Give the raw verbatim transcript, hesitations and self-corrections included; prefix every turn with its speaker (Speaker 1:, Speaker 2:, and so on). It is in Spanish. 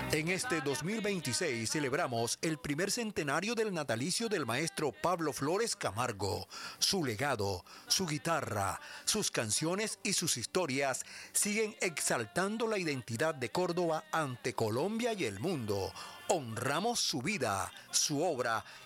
Speaker 1: En este dos mil veintiséis celebramos el primer centenario del natalicio del maestro Pablo Flores Camargo. Su legado, su guitarra, sus canciones y sus historias siguen exaltando la identidad de Córdoba ante Colombia y el mundo. Honramos su vida, su obra